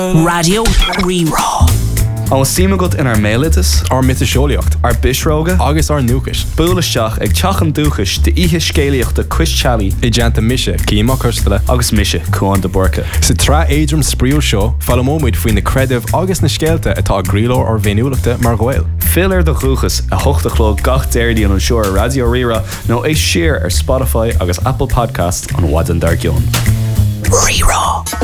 Radio Rerá. An síimegad in ar mélitas, ar mit seolaíocht, ar bisróga, agus ar nuachas. búlaisteach ag teachan dúchas de ihe scéalaíochta Chris I deanta mise, címa chuirstala. agus mise chuan de borca. Sa tra éidrim spríú seo, fallmóid faoin na credibh agus na scéalta atá gríló ar bhéúachta mar gháil. Filar de chuchas a hochtachló gach déirdí an seoir Radio Rira nó é siar ar Spotify agus Apple Podcast an Wadan Dargion. Rerá.